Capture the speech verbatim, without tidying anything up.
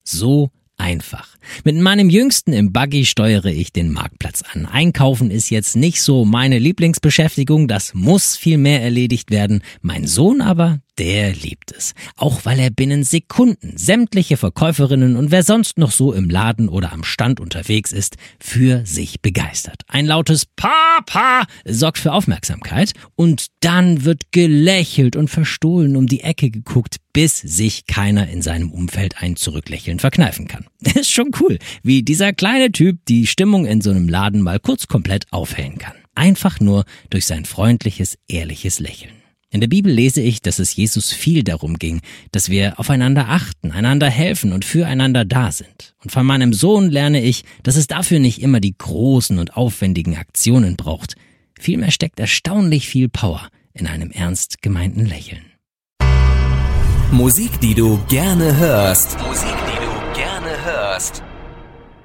So einfach. Mit meinem Jüngsten im Buggy steuere ich den Marktplatz an. Einkaufen ist jetzt nicht so meine Lieblingsbeschäftigung, das muss viel mehr erledigt werden. Mein Sohn aber, der liebt es. Auch weil er binnen Sekunden sämtliche Verkäuferinnen und wer sonst noch so im Laden oder am Stand unterwegs ist, für sich begeistert. Ein lautes Papa sorgt für Aufmerksamkeit und dann wird gelächelt und verstohlen um die Ecke geguckt, bis sich keiner in seinem Umfeld ein Zurücklächeln verkneifen kann. Ist schon cool, wie dieser kleine Typ die Stimmung in so einem Laden mal kurz komplett aufhellen kann. Einfach nur durch sein freundliches, ehrliches Lächeln. In der Bibel lese ich, dass es Jesus viel darum ging, dass wir aufeinander achten, einander helfen und füreinander da sind. Und von meinem Sohn lerne ich, dass es dafür nicht immer die großen und aufwendigen Aktionen braucht. Vielmehr steckt erstaunlich viel Power in einem ernst gemeinten Lächeln. Musik, die du gerne hörst. Musik, die du gerne hörst.